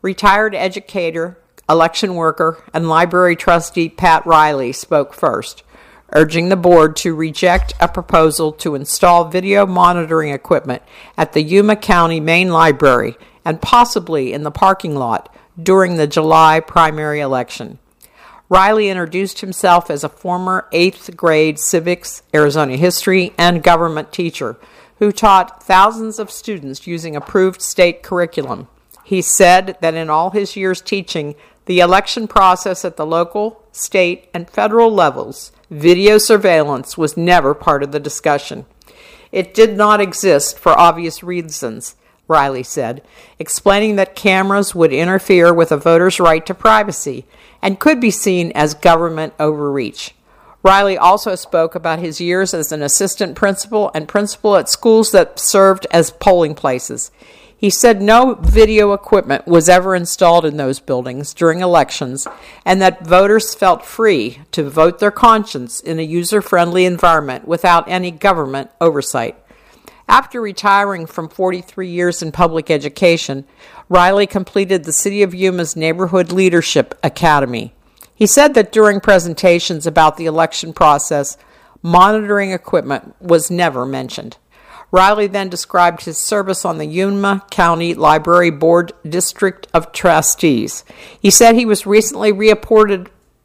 Retired educator, election worker, and library trustee Pat Riley spoke first, urging the board to reject a proposal to install video monitoring equipment at the Yuma County Main Library and possibly in the parking lot during the July primary election. Riley introduced himself as a former 8th grade civics, Arizona history, and government teacher who taught thousands of students using approved state curriculum. He said that in all his years teaching the election process at the local, state, and federal levels, video surveillance was never part of the discussion. It did not exist for obvious reasons, Riley said, explaining that cameras would interfere with a voter's right to privacy and could be seen as government overreach. Riley also spoke about his years as an assistant principal and principal at schools that served as polling places. He said no video equipment was ever installed in those buildings during elections and that voters felt free to vote their conscience in a user-friendly environment without any government oversight. After retiring from 43 years in public education, Riley completed the City of Yuma's Neighborhood Leadership Academy. He said that during presentations about the election process, monitoring equipment was never mentioned. Riley then described his service on the Yuma County Library Board District of Trustees. He said he was recently reappointed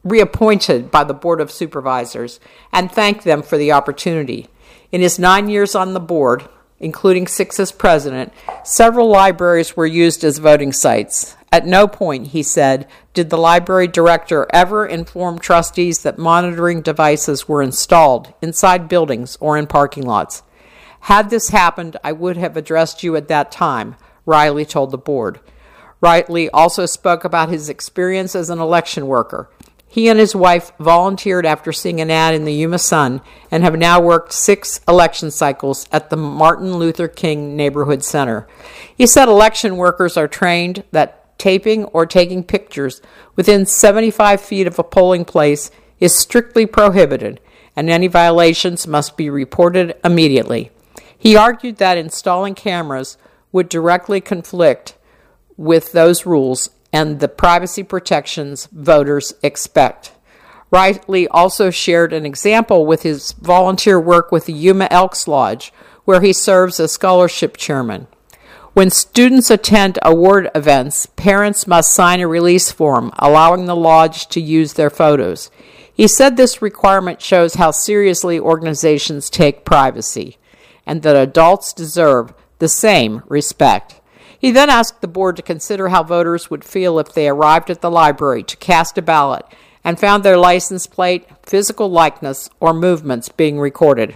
by the Board of Supervisors and thanked them for the opportunity. In his 9 years on the board, including 6 as president, several libraries were used as voting sites. At no point, he said, did the library director ever inform trustees that monitoring devices were installed inside buildings or in parking lots. Had this happened, I would have addressed you at that time, Riley told the board. Riley also spoke about his experience as an election worker. He and his wife volunteered after seeing an ad in the Yuma Sun and have now worked 6 election cycles at the Martin Luther King Neighborhood Center. He said election workers are trained that taping or taking pictures within 75 feet of a polling place is strictly prohibited, and any violations must be reported immediately. He argued that installing cameras would directly conflict with those rules and the privacy protections voters expect. Riley also shared an example with his volunteer work with the Yuma Elks Lodge, where he serves as scholarship chairman. When students attend award events, parents must sign a release form allowing the lodge to use their photos. He said this requirement shows how seriously organizations take privacy, and that adults deserve the same respect. He then asked the board to consider how voters would feel if they arrived at the library to cast a ballot and found their license plate, physical likeness, or movements being recorded.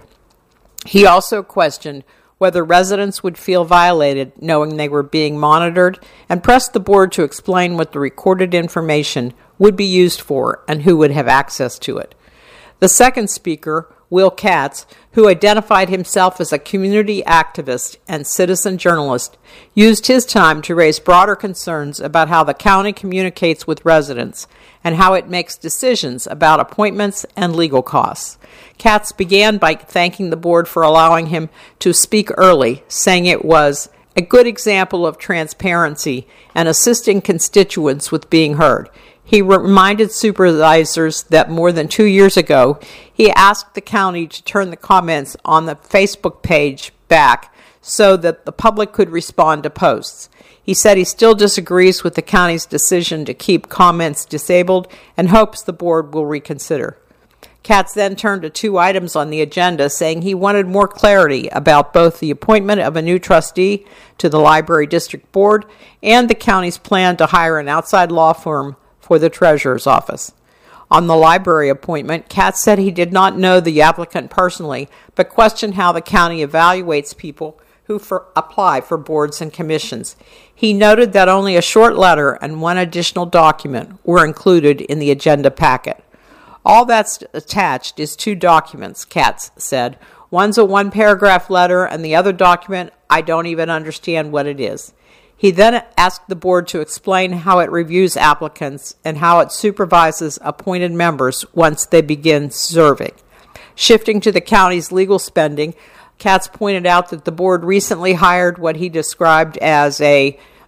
He also questioned whether residents would feel violated knowing they were being monitored and pressed the board to explain what the recorded information would be used for and who would have access to it. The second speaker, Will Katz, who identified himself as a community activist and citizen journalist, used his time to raise broader concerns about how the county communicates with residents and how it makes decisions about appointments and legal costs. Katz began by thanking the board for allowing him to speak early, saying it was a good example of transparency and assisting constituents with being heard. He reminded supervisors that more than 2 years ago, he asked the county to turn the comments on the Facebook page back so that the public could respond to posts. He said he still disagrees with the county's decision to keep comments disabled and hopes the board will reconsider. Katz then turned to 2 items on the agenda, saying he wanted more clarity about both the appointment of a new trustee to the Library District Board and the county's plan to hire an outside law firm for the treasurer's office. On the library appointment, Katz said he did not know the applicant personally, but questioned how the county evaluates people who apply for boards and commissions. He noted that only a short letter and 1 additional document were included in the agenda packet. All that's attached is 2 documents, Katz said. One's a 1-paragraph letter, and the other document, I don't even understand what it is. He then asked the board to explain how it reviews applicants and how it supervises appointed members once they begin serving. Shifting to the county's legal spending, Katz pointed out that the board recently hired what he described as a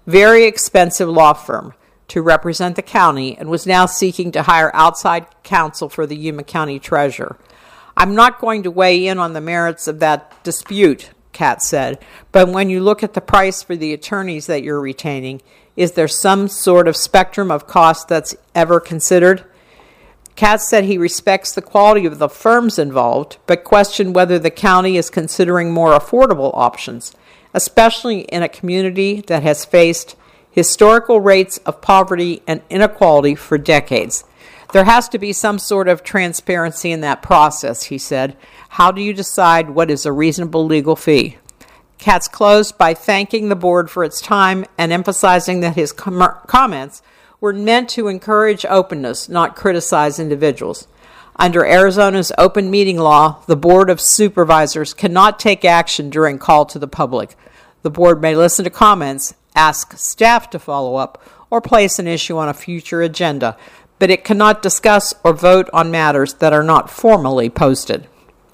very expensive law firm to represent the county and was now seeking to hire outside counsel for the Yuma County Treasurer. I'm not going to weigh in on the merits of that dispute, Katz said, but when you look at the price for the attorneys that you're retaining, is there some sort of spectrum of cost that's ever considered? Katz said he respects the quality of the firms involved, but questioned whether the county is considering more affordable options, especially in a community that has faced historical rates of poverty and inequality for decades. There has to be some sort of transparency in that process, he said. How do you decide what is a reasonable legal fee? Katz closed by thanking the board for its time and emphasizing that his comments were meant to encourage openness, not criticize individuals. Under Arizona's open meeting law, the Board of Supervisors cannot take action during call to the public. The board may listen to comments, ask staff to follow up, or place an issue on a future agenda, but it cannot discuss or vote on matters that are not formally posted.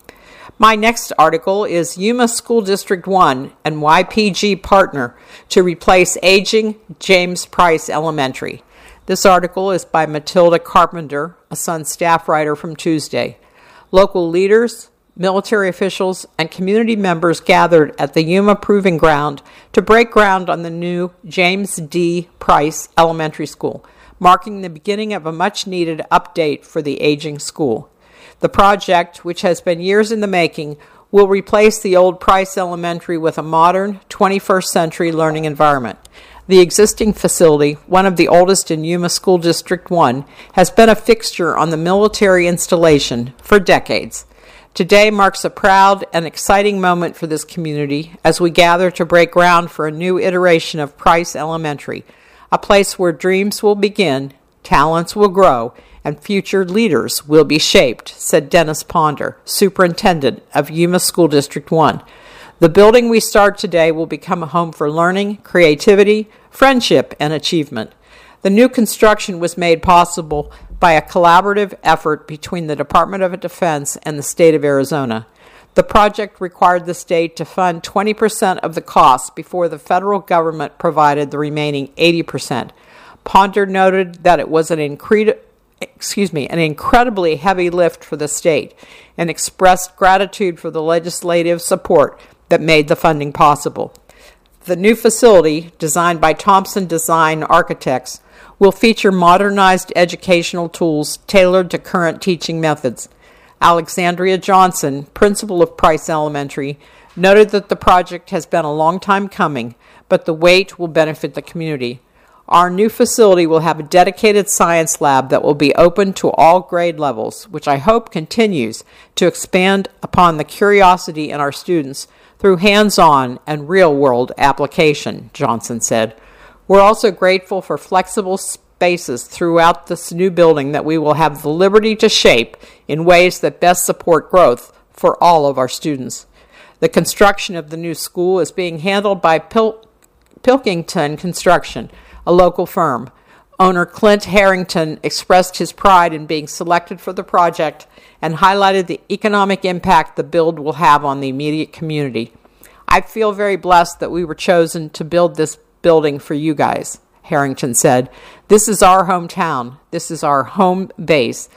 My next article is Yuma School District 1 and YPG partner to replace aging James Price Elementary. This article is by Matilda Carpenter, a Sun staff writer from Tuesday. Local leaders, military officials, and community members gathered at the Yuma Proving Ground to break ground on the new James D. Price Elementary School, marking the beginning of a much-needed update for the aging school. The project, which has been years in the making, will replace the old Price Elementary with a modern, 21st century learning environment. The existing facility, one of the oldest in Yuma School District 1, has been a fixture on the military installation for decades. Today marks a proud and exciting moment for this community as we gather to break ground for a new iteration of Price Elementary, a place where dreams will begin, talents will grow, and future leaders will be shaped, said Dennis Ponder, superintendent of Yuma School District 1. The building we start today will become a home for learning, creativity, friendship, and achievement. The new construction was made possible by a collaborative effort between the Department of Defense and the state of Arizona. The project required the state to fund 20% of the cost before the federal government provided the remaining 80%. Ponder noted that it was an incredibly heavy lift for the state and expressed gratitude for the legislative support that made the funding possible. The new facility, designed by Thompson Design Architects, will feature modernized educational tools tailored to current teaching methods. Alexandria Johnson, principal of Price Elementary, noted that the project has been a long time coming, but the wait will benefit the community. Our new facility will have a dedicated science lab that will be open to all grade levels, which I hope continues to expand upon the curiosity in our students through hands-on and real-world application, Johnson said. We're also grateful for flexible spaces throughout this new building that we will have the liberty to shape in ways that best support growth for all of our students. The construction of the new school is being handled by Pilkington Construction, a local firm. Owner Clint Harrington expressed his pride in being selected for the project and highlighted the economic impact the build will have on the immediate community. I feel very blessed that we were chosen to build this building for you guys, Harrington said. This is our hometown. This is our home base.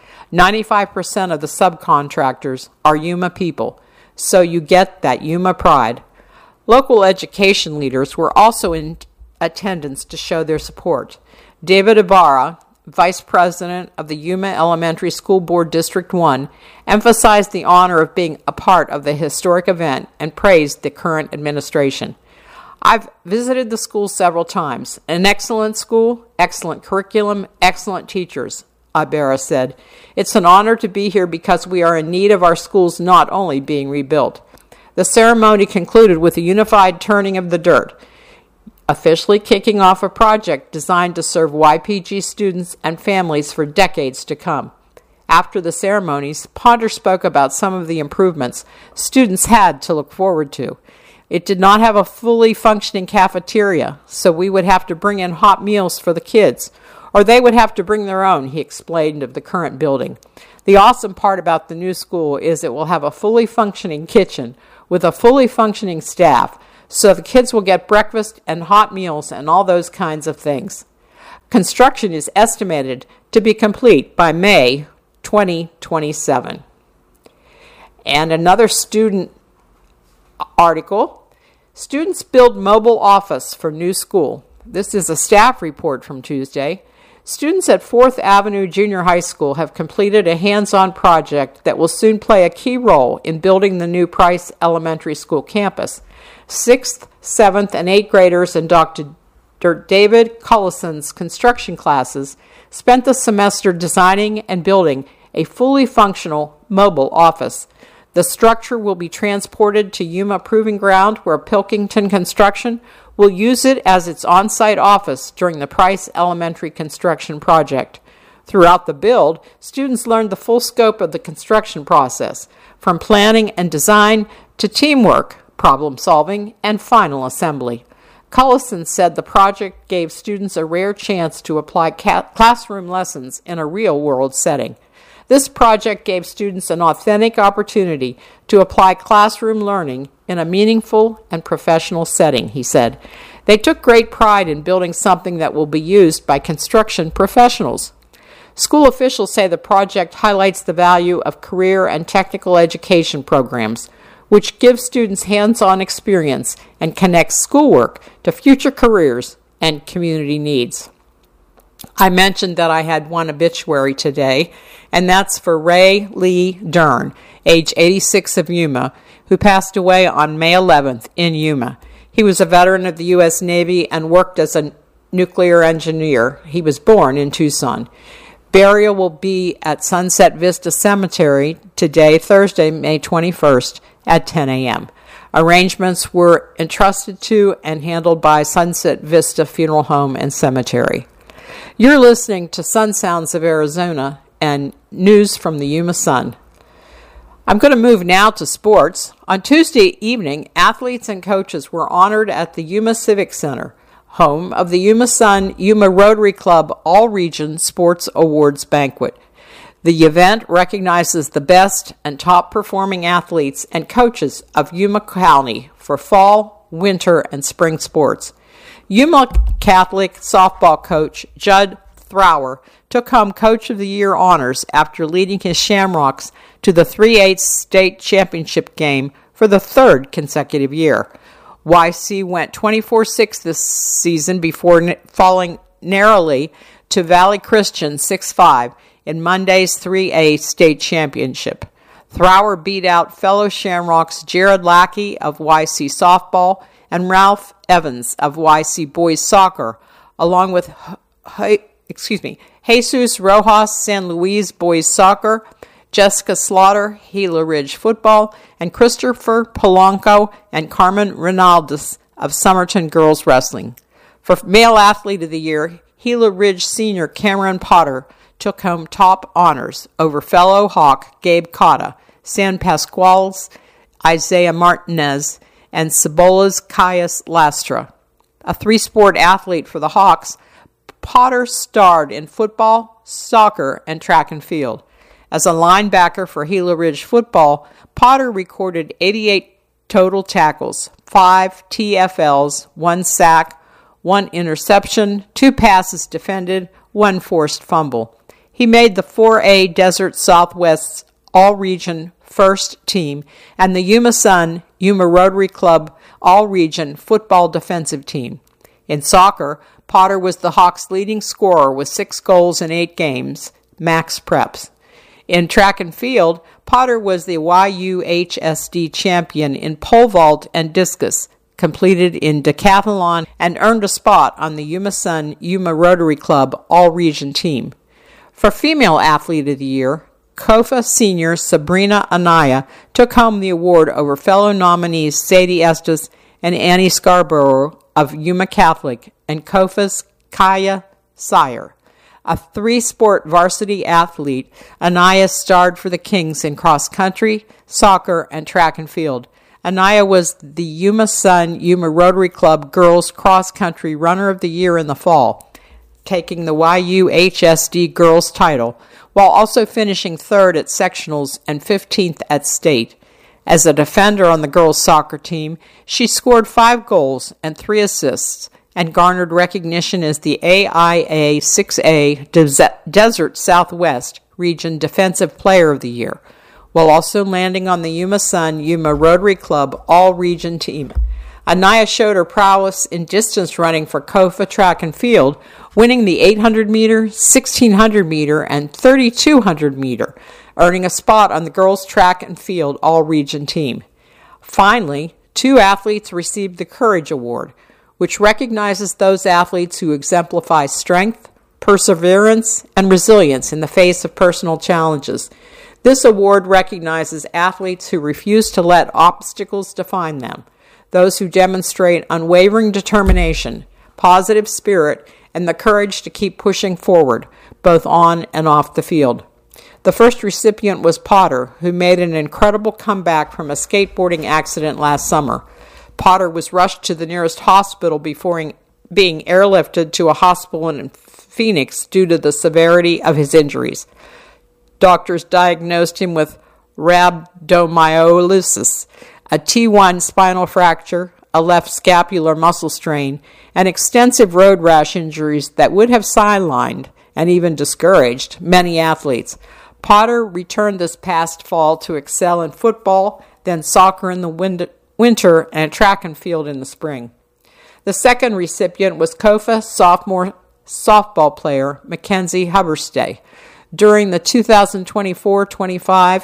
95% of the subcontractors are Yuma people, so you get that Yuma pride. Local education leaders were also in attendance to show their support. David Ibarra, Vice President of the Yuma Elementary School Board District 1, emphasized the honor of being a part of the historic event and praised the current administration. I've visited the school several times. An excellent school, excellent curriculum, excellent teachers, Ibarra said. It's an honor to be here because we are in need of our schools not only being rebuilt. The ceremony concluded with a unified turning of the dirt, officially kicking off a project designed to serve YPG students and families for decades to come. After the ceremonies, Ponder spoke about some of the improvements students had to look forward to. It did not have a fully functioning cafeteria, so we would have to bring in hot meals for the kids, or they would have to bring their own, he explained of the current building. The awesome part about the new school is it will have a fully functioning kitchen with a fully functioning staff, so the kids will get breakfast and hot meals and all those kinds of things. Construction is estimated to be complete by May 2027. And another student article, students build mobile office for new school. This is a staff report from Tuesday. Students at 4th Avenue Junior High School have completed a hands-on project that will soon play a key role in building the new Price Elementary School campus. 6th, 7th, and 8th graders in Dr. David Cullison's construction classes spent the semester designing and building a fully functional mobile office. The structure will be transported to Yuma Proving Ground, where Pilkington Construction will use it as its on-site office during the Price Elementary construction project. Throughout the build, students learned the full scope of the construction process, from planning and design to teamwork, problem solving, and final assembly. Cullison said the project gave students a rare chance to apply classroom lessons in a real-world setting. This project gave students an authentic opportunity to apply classroom learning in a meaningful and professional setting, he said. They took great pride in building something that will be used by construction professionals. School officials say the project highlights the value of career and technical education programs, which give students hands-on experience and connects schoolwork to future careers and community needs. I mentioned that I had one obituary today, and that's for Ray Lee Dern, age 86 of Yuma, who passed away on May 11th in Yuma. He was a veteran of the U.S. Navy and worked as a nuclear engineer. He was born in Tucson. Burial will be at Sunset Vista Cemetery today, Thursday, May 21st, at 10 a.m. Arrangements were entrusted to and handled by Sunset Vista Funeral Home and Cemetery. You're listening to Sun Sounds of Arizona and news from the Yuma Sun. I'm going to move now to sports. On Tuesday evening, athletes and coaches were honored at the Yuma Civic Center, home of the Yuma Sun Yuma Rotary Club All-Region Sports Awards Banquet. The event recognizes the best and top-performing athletes and coaches of Yuma County for fall, winter, and spring sports. Yuma Catholic softball coach Judd Thrower took home Coach of the Year honors after leading his Shamrocks to the 3-8 state championship game for the third consecutive year. YC went 24-6 this season before falling narrowly to Valley Christian 6-5 in Monday's 3A state championship. Thrower beat out fellow Shamrocks Jared Lackey of YC softball and Ralph Evans of YC boys soccer, along with Jesus Rojas San Luis boys soccer, Jessica Slaughter Gila Ridge football, and Christopher Polanco and Carmen Ronaldes of Somerton girls wrestling. For male athlete of the year, Gila Ridge senior Cameron Potter took home top honors over fellow Hawk Gabe Cotta, San Pasquale's Isaiah Martinez, and Cebola's Caius Lastra. A three-sport athlete for the Hawks, Potter starred in football, soccer, and track and field. As a linebacker for Gila Ridge football, Potter recorded 88 total tackles, 5 TFLs, 1 sack, 1 interception, 2 passes defended, 1 forced fumble. He made the 4A Desert Southwest's All-Region First Team and the Yuma Sun Yuma Rotary Club All-Region Football Defensive Team. In soccer, Potter was the Hawks' leading scorer with 6 goals in 8 games, max preps. In track and field, Potter was the YUHSD champion in pole vault and discus, completed in decathlon, and earned a spot on the Yuma Sun Yuma Rotary Club All-Region Team. For Female Athlete of the Year, COFA senior Sabrina Anaya took home the award over fellow nominees Sadie Estes and Annie Scarborough of Yuma Catholic and COFA's Kaya Sire. A 3-sport varsity athlete, Anaya starred for the Kings in cross-country, soccer, and track and field. Anaya was the Yuma Sun Yuma Rotary Club Girls Cross-Country Runner of the Year in the fall, taking the YUHSD Girls title, while also finishing 3rd at sectionals and 15th at state. As a defender on the girls' soccer team, she scored 5 goals and 3 assists and garnered recognition as the AIA 6A Desert Southwest Region Defensive Player of the Year, while also landing on the Yuma Sun Yuma Rotary Club All-Region Team. Anaya showed her prowess in distance running for KOFA track and field, winning the 800-meter, 1,600-meter, and 3,200-meter, earning a spot on the girls' track and field all-region team. Finally, 2 athletes received the Courage Award, which recognizes those athletes who exemplify strength, perseverance, and resilience in the face of personal challenges. This award recognizes athletes who refuse to let obstacles define them, those who demonstrate unwavering determination, positive spirit, and the courage to keep pushing forward, both on and off the field. The first recipient was Potter, who made an incredible comeback from a skateboarding accident last summer. Potter was rushed to the nearest hospital before being airlifted to a hospital in Phoenix due to the severity of his injuries. Doctors diagnosed him with rhabdomyolysis, a T1 spinal fracture, a left scapular muscle strain, and extensive road rash injuries that would have sidelined and even discouraged many athletes. Potter returned this past fall to excel in football, then soccer in the winter, and track and field in the spring. The second recipient was KOFA sophomore softball player Mackenzie Hubberstay. During the 2024-25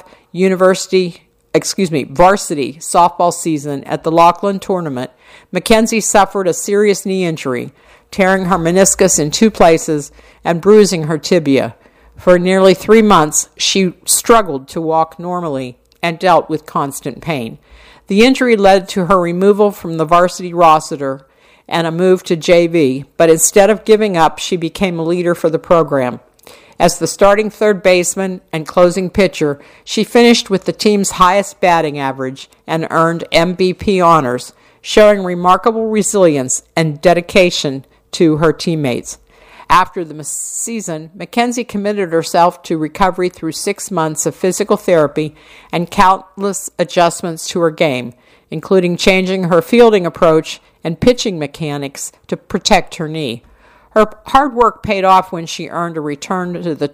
varsity softball season at the Laughlin tournament, Mackenzie suffered a serious knee injury, tearing her meniscus in 2 places and bruising her tibia. For nearly 3 months, she struggled to walk normally and dealt with constant pain. The injury led to her removal from the varsity roster and a move to JV, but instead of giving up, she became a leader for the program. As the starting third baseman and closing pitcher, she finished with the team's highest batting average and earned MVP honors, showing remarkable resilience and dedication to her teammates. After the season, Mackenzie committed herself to recovery through 6 months of physical therapy and countless adjustments to her game, including changing her fielding approach and pitching mechanics to protect her knee. Her hard work paid off when she earned a return to the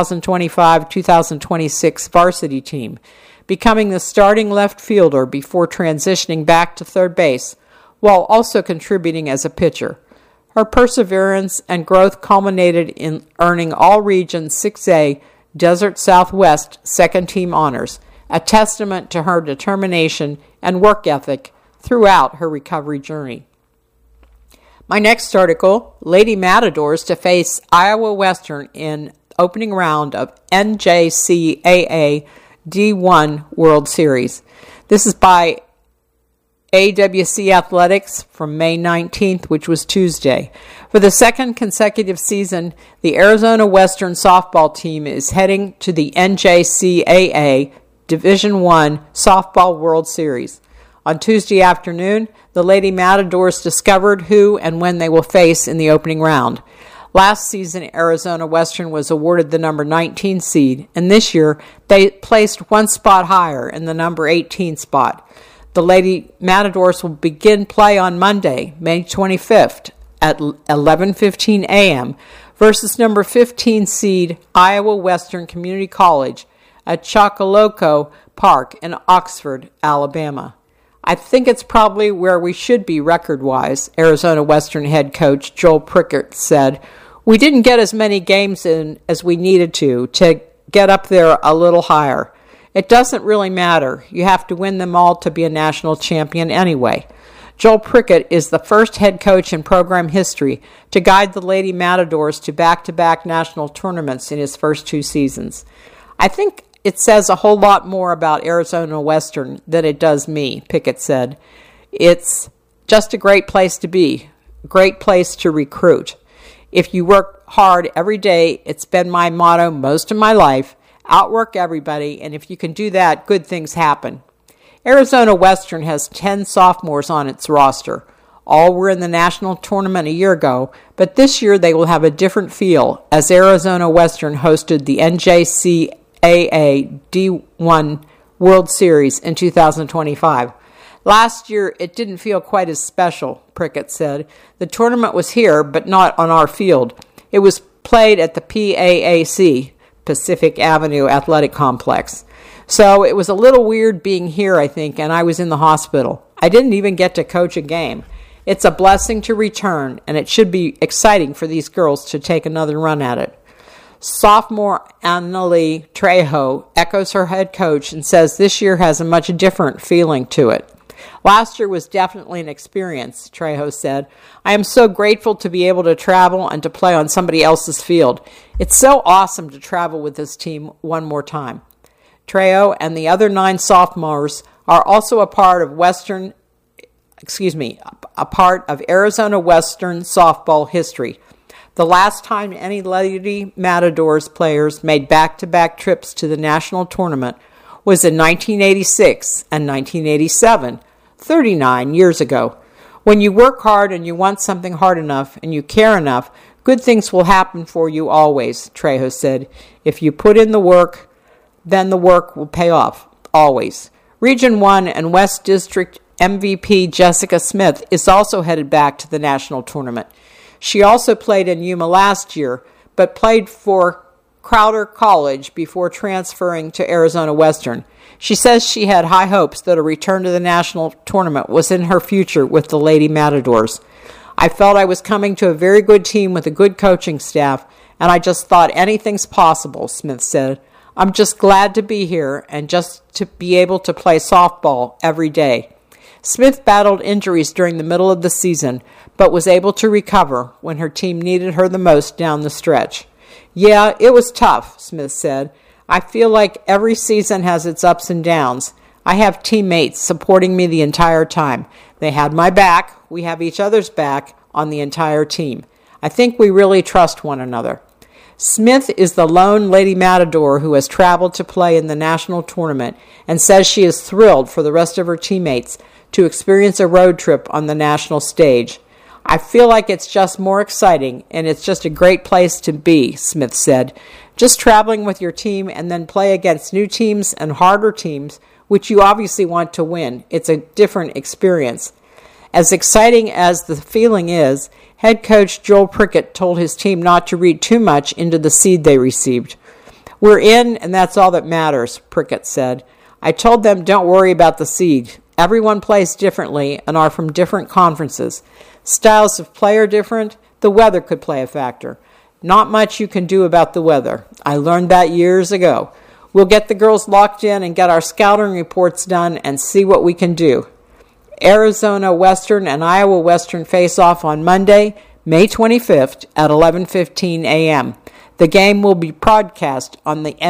2025-2026 varsity team, becoming the starting left fielder before transitioning back to third base, while also contributing as a pitcher. Her perseverance and growth culminated in earning All-Region 6A Desert Southwest second-team honors, a testament to her determination and work ethic throughout her recovery journey. My next article, Lady Matadors to face Iowa Western in opening round of NJCAA D1 World Series. This is by AWC Athletics from May 19th, which was Tuesday. For the second consecutive season, the Arizona Western softball team is heading to the NJCAA Division I Softball World Series. On Tuesday afternoon, the Lady Matadors discovered who and when they will face in the opening round. Last season, Arizona Western was awarded the number 19 seed, and this year they placed 1 spot higher in the number 18 spot. The Lady Matadors will begin play on Monday, May 25th at 11:15 a.m. versus number 15 seed Iowa Western Community College at Chocoloco Park in Oxford, Alabama. I think it's probably where we should be record-wise, Arizona Western head coach Joel Prickert said. We didn't get as many games in as we needed to get up there a little higher. It doesn't really matter. You have to win them all to be a national champion anyway. Joel Prickett is the first head coach in program history to guide the Lady Matadors to back-to-back national tournaments in his first 2 seasons. I think it says a whole lot more about Arizona Western than it does me, Pickett said. It's just a great place to be, a great place to recruit. If you work hard every day, it's been my motto most of my life, outwork everybody, and if you can do that, good things happen. Arizona Western has 10 sophomores on its roster. All were in the national tournament a year ago, but this year they will have a different feel as Arizona Western hosted the NJCAA D1 World Series in 2025. Last year, it didn't feel quite as special, Prickett said. The tournament was here, but not on our field. It was played at the PAAC, Pacific Avenue Athletic Complex. So it was a little weird being here, I think, and I was in the hospital. I didn't even get to coach a game. It's a blessing to return, and it should be exciting for these girls to take another run at it. Sophomore Annalie Trejo echoes her head coach and says this year has a much different feeling to it. Last year was definitely an experience, Trejo said. I am so grateful to be able to travel and to play on somebody else's field. It's so awesome to travel with this team one more time. Trejo and the other 9 sophomores are also a part of Arizona Western softball history. The last time any Lady Matadors players made back-to-back trips to the national tournament was in 1986 and 1987, 39 years ago. When you work hard and you want something hard enough and you care enough, good things will happen for you always, Trejo said. If you put in the work, then the work will pay off, always. Region 1 and West District MVP Jessica Smith is also headed back to the national tournament. She also played in Yuma last year, but played for Crowder College before transferring to Arizona Western. She says she had high hopes that a return to the national tournament was in her future with the Lady Matadors. I felt I was coming to a very good team with a good coaching staff, and I just thought anything's possible, Smith said. I'm just glad to be here and just to be able to play softball every day. Smith battled injuries during the middle of the season, but was able to recover when her team needed her the most down the stretch. Yeah, it was tough, Smith said. I feel like every season has its ups and downs. I have teammates supporting me the entire time. They had my back. We have each other's back on the entire team. I think we really trust one another. Smith is the lone Lady Matador who has traveled to play in the national tournament and says she is thrilled for the rest of her teammates to experience a road trip on the national stage. I feel like it's just more exciting, and it's just a great place to be, Smith said. Just traveling with your team and then play against new teams and harder teams, which you obviously want to win. It's a different experience. As exciting as the feeling is, head coach Joel Prickett told his team not to read too much into the seed they received. We're in, and that's all that matters, Prickett said. I told them don't worry about the seed. Everyone plays differently and are from different conferences. Styles of play are different. The weather could play a factor. Not much you can do about the weather. I learned that years ago. We'll get the girls locked in and get our scouting reports done and see what we can do. Arizona Western and Iowa Western face off on Monday, May 25th at 11:15 a.m. The game will be broadcast on the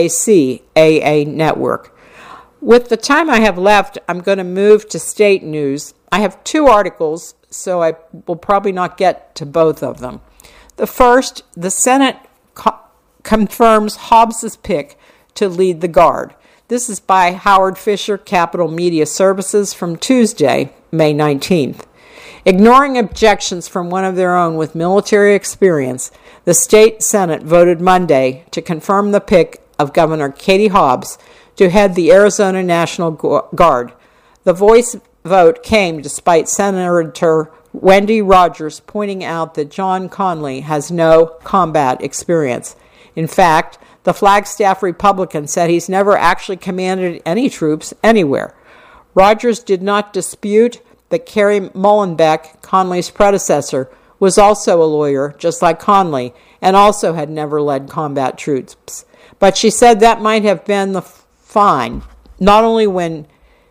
NJCAA network. With the time I have left, I'm going to move to state news. I have 2 articles, so I will probably not get to both of them. The first, the Senate confirms Hobbs's pick to lead the Guard. This is by Howard Fisher, Capital Media Services, from Tuesday, May 19th. Ignoring objections from one of their own with military experience, the state Senate voted Monday to confirm the pick of Governor Katie Hobbs to head the Arizona National Guard. The voice vote came despite Senator Wendy Rogers pointing out that John Conley has no combat experience. In fact, the Flagstaff Republican said he's never actually commanded any troops anywhere. Rogers did not dispute that Kerry Mullenbeck, Conley's predecessor, was also a lawyer, just like Conley, and also had never led combat troops. But she said that might have been the fine, not only when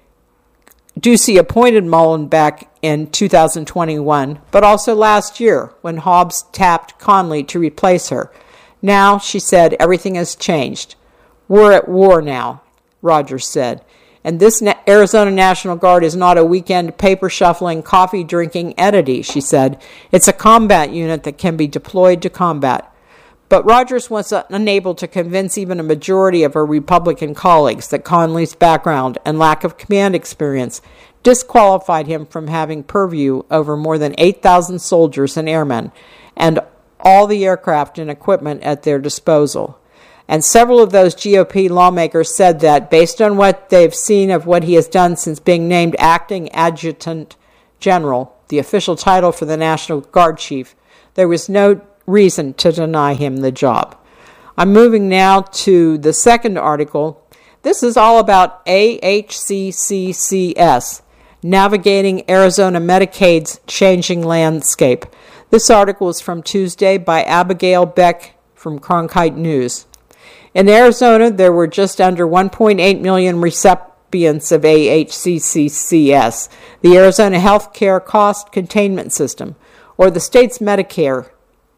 Ducey appointed Mullenbeck in 2021, but also last year when Hobbs tapped Conley to replace her. Now, she said, everything has changed. We're at war now, Rogers said. And this Arizona National Guard is not a weekend paper-shuffling, coffee-drinking entity, she said. It's a combat unit that can be deployed to combat. But Rogers was unable to convince even a majority of her Republican colleagues that Conley's background and lack of command experience disqualified him from having purview over more than 8,000 soldiers and airmen and all the aircraft and equipment at their disposal. And several of those GOP lawmakers said that based on what they've seen of what he has done since being named acting adjutant general, the official title for the National Guard chief, there was no reason to deny him the job. I'm moving now to the second article. This is all about AHCCCS, Navigating Arizona Medicaid's Changing Landscape. This article is from Tuesday by Abigail Beck from Cronkite News. In Arizona, there were just under 1.8 million recipients of AHCCCS, the Arizona Healthcare Cost Containment System, or the state's Medicaid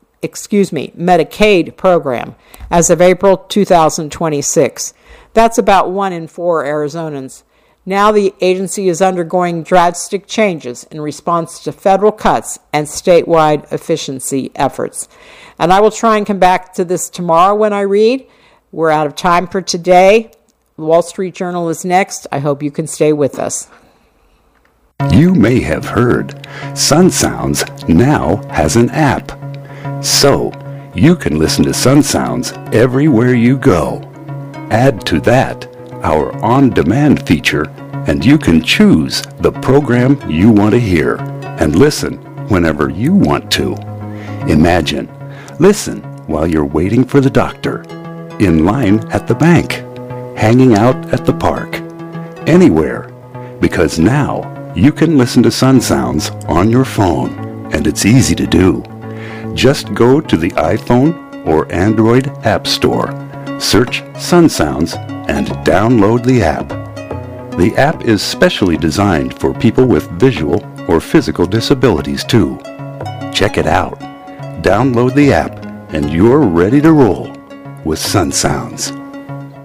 program, as of April 2026. That's about 1 in 4 Arizonans. Now the agency is undergoing drastic changes in response to federal cuts and statewide efficiency efforts. And I will try and come back to this tomorrow when I read. We're out of time for today. The Wall Street Journal is next. I hope you can stay with us. You may have heard Sun Sounds now has an app. So you can listen to Sun Sounds everywhere you go. Add to that our on-demand feature, and you can choose the program you want to hear and listen whenever you want to. Imagine, listen while you're waiting for the doctor, in line at the bank, hanging out at the park, anywhere, because now you can listen to Sun Sounds on your phone, and it's easy to do. Just go to the iPhone or Android App Store, search Sun Sounds, and download the app. The app is specially designed for people with visual or physical disabilities too. Check it out. Download the app, and you're ready to roll with Sun Sounds.